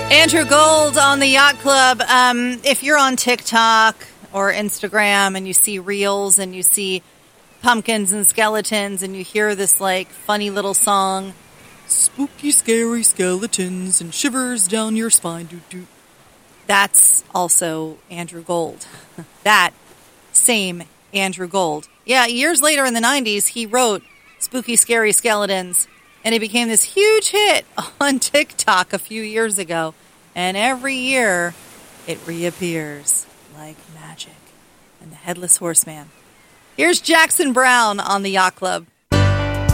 Andrew Gold on the Yacht Club. If you're on TikTok or Instagram and you see reels and you see pumpkins and skeletons and you hear this like funny little song, spooky, scary skeletons and shivers down your spine, doo-doo. That's also Andrew Gold. That same Andrew Gold. Yeah, years later in the 90s, he wrote Spooky, Scary Skeletons, and it became this huge hit on TikTok a few years ago. And every year, it reappears like magic. And the Headless Horseman. Here's Jackson Browne on the Yacht Club.